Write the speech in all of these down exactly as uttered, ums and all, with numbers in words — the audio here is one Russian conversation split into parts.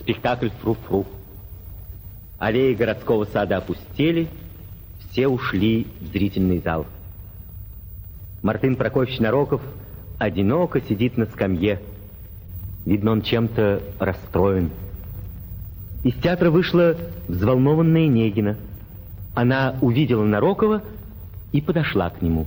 Спектакль «Фру-фру». Аллеи городского сада опустели, все ушли в зрительный зал. Мартын Прокофьевич Нароков одиноко сидит на скамье. Видно, он чем-то расстроен. Из театра вышла взволнованная Негина. Она увидела Нарокова и подошла к нему.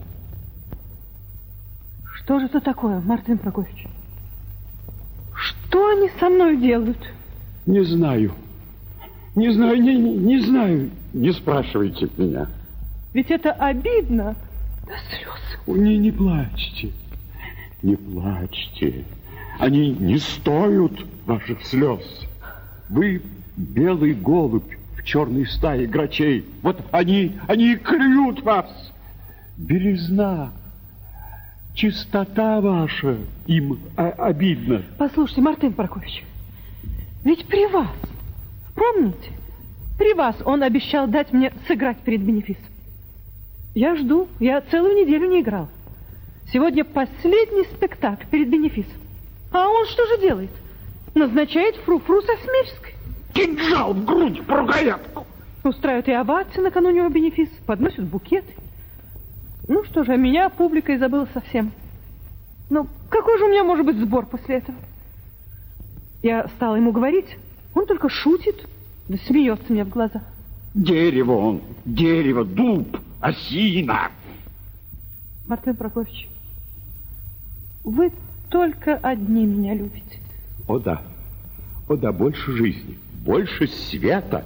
Что же это такое, Мартын Прокофьевич? Что они со мной делают? Не знаю. Не знаю, не, не, не знаю. Не спрашивайте меня. Ведь это обидно до слез. О, не, не плачьте. Не плачьте. Они не стоят ваших слез. Вы белый голубь в черной стае грачей. Вот они, они и клюют вас. Белизна, чистота ваша им обидна. Послушайте, Мартын Прокофьевич, ведь при вас, помните, при вас он обещал дать мне сыграть перед бенефисом. Я жду, я целую неделю не играл. Сегодня последний спектакль перед бенефисом. А он что же делает? Назначает фру-фру со Смельской. Кинжал в грудь по рукоятку. Устраивают и овации накануне его бенефиса, подносят букеты. Ну что же, меня публика и забыла совсем. Ну, какой же у меня может быть сбор после этого? Я стала ему говорить, он только шутит, да смеется мне в глаза. Дерево он, дерево, дуб, осина. Мартын Прокофьевич, вы только одни меня любите. О да, о да, больше жизни, больше света.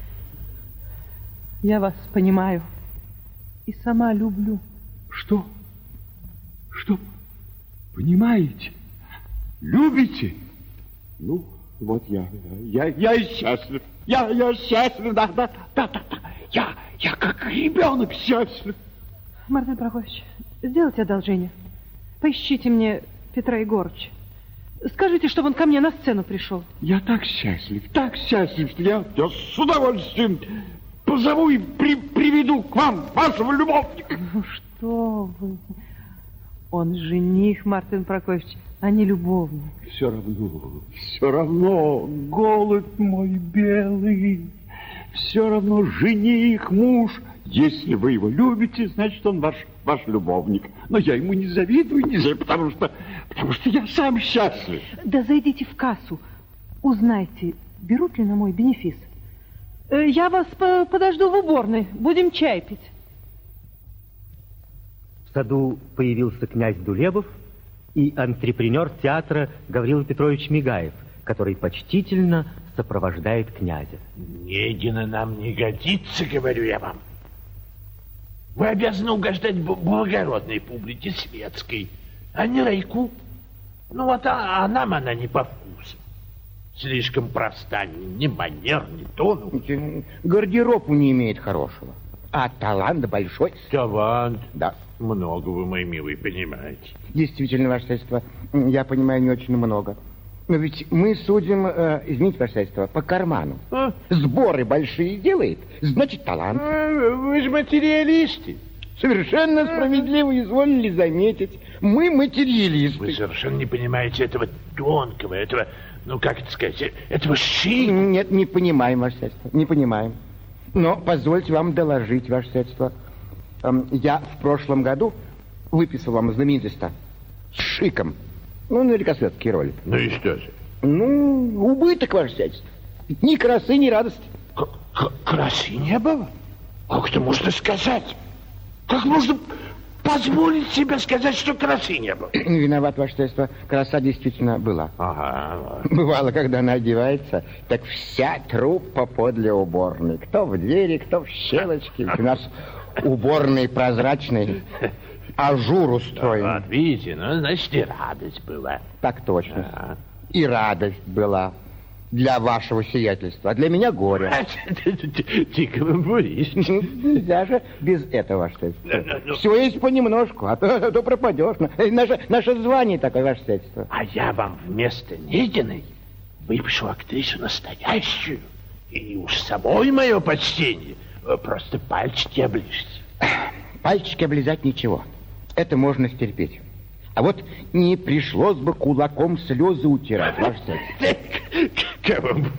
Я вас понимаю и сама люблю. Что? Что? Понимаете? Любите? Ну, вот я, я, я и счастлив. Я, я счастлив, да, да, да, да, да. Я, я как ребенок счастлив. Мартын Прокофьевич, сделайте одолжение. Поищите мне Петра Егорыча. Скажите, чтобы он ко мне на сцену пришел. Я так счастлив, так счастлив, что я, я с удовольствием позову и при, приведу к вам вашего любовника. Ну что вы? Он жених, Мартын Прокофьевич, а не любовник. Все равно, все равно, голубь мой белый, все равно жених, муж. Если вы его любите, значит, он ваш, ваш любовник. Но я ему не завидую, не завидую, потому что, потому что я сам счастлив. Да зайдите в кассу, узнайте, берут ли на мой бенефис. Я вас подожду в уборной, будем чай пить. В саду появился князь Дулебов и антрепренер театра Гаврила Петрович Мигаев, который почтительно сопровождает князя. Негина нам не годится, говорю я вам. Вы обязаны угождать благородной публике, светской, а не райку. Ну вот, а, а нам она не по вкусу. Слишком проста, ни, ни манер, ни тону. Гардеробу не имеет хорошего, а талант большой. Талант? Да. Много вы, мой милый, понимаете. Действительно, ваше сельство, я понимаю не очень много. Но ведь мы судим, э, извините, ваше сельство, по карману. А? Сборы большие делает, значит, талант. А, вы же материалисты. Совершенно справедливо изволили заметить. Мы материалисты. Вы совершенно не понимаете этого тонкого, этого, ну, как это сказать, этого шика. Нет, не понимаем, ваше сельство, не понимаем. Но позвольте вам доложить, ваше сельство. Я в прошлом году выписал вам знаменитость-то с шиком. Ну, на великосветский ролик. Ну и что же? Ну, убыток, ваше сельство. Ни красы, ни радости. К -к Красы не было? Как это можно сказать? Как можно позволить себе сказать, что красы не было? Виноват, ваше сельство. Краса действительно была. Ага. Бывало, когда она одевается, так вся труппа подле уборной. Кто в двери, кто в щелочке. У нас уборный прозрачный, ажур устроен. Вот, видите, ну, значит, и радость была. Так точно. А. И радость была для вашего сиятельства, а для меня горе. Ты каламбурист. Нельзя же без этого, ваше сельство. Все есть понемножку, а то, а то пропадешь. Наше, наше звание такое, ваше сельство. А я вам вместо Негиной выпишу актрису настоящую. И уж с собой мое почтение. Просто пальчики оближьте. Пальчики облизать ничего. Это можно стерпеть. А вот не пришлось бы кулаком слезы утирать, ваше сельство.